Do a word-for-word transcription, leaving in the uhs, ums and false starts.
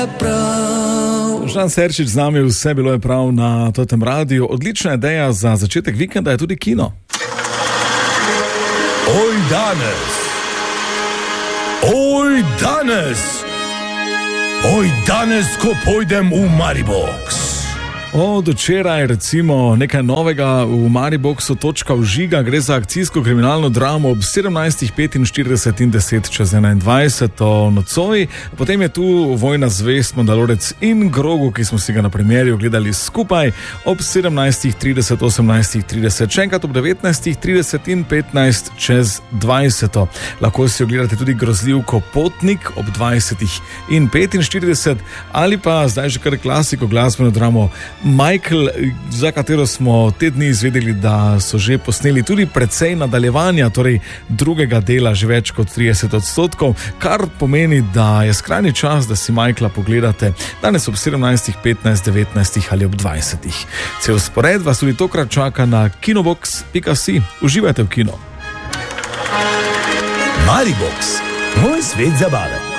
Žan Serčič z nami, vse bilo je prav na tem radiju. Odlična ideja za začetek vikenda je tudi kino. Oj danes, oj danes, oj danes, ko pojdem v Maribox. Od včeraj recimo nekaj novega v Mariboxu, točka vžiga, gre za akcijsko kriminalno dramo ob sedemnajstih petinštirideset in deset čez enaindvajset nocoj. Potem je tu Vojna zvezd, Mandalorec in Grogu, ki smo si ga na premjerju gledali skupaj ob sedemnajstih trideset, osemnajstih trideset, še enkrat ob devetnajstih trideset in petnajst čez dvajset. Lahko si ogledate tudi grozljivko Potnik ob dvajsetih in petinštirideset ali pa zdaj že kar klasiko glasbeno dramo Michael, za katero smo te dni izvedeli, da so že posneli tudi precej nadaljevanja, torej drugega dela, že več kot trideset odstotkov, kar pomeni, da je skrajni čas, da si Michaela pogledate danes ob sedemnajstih, petnajstih, devetnajstih ali ob dvajsetih. Cel spored vas tudi tokrat čaka na kinobox pika si. Uživajte v kino. Maribox, moj svet zabave.